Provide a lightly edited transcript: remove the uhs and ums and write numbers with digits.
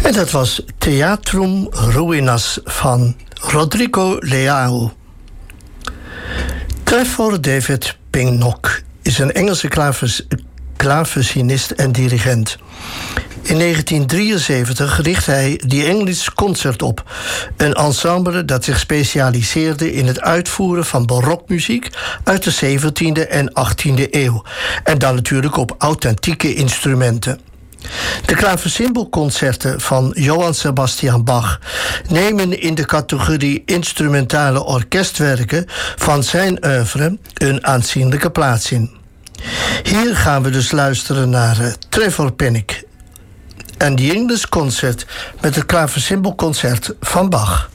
En dat was Theatrum Ruinas van Rodrigo Leao. Trevor David Pinnock is een Engelse klaversinist en dirigent. In 1973 richtte hij The English Concert op, een ensemble dat zich specialiseerde in het uitvoeren van barokmuziek uit de 17e en 18e eeuw. En dan natuurlijk op authentieke instrumenten. De klaversymbelconcerten van Johann Sebastian Bach nemen in de categorie instrumentale orkestwerken van zijn oeuvre een aanzienlijke plaats in. Hier gaan we dus luisteren naar Trevor Pinnock en The English Concert met het klaversymbelconcert van Bach.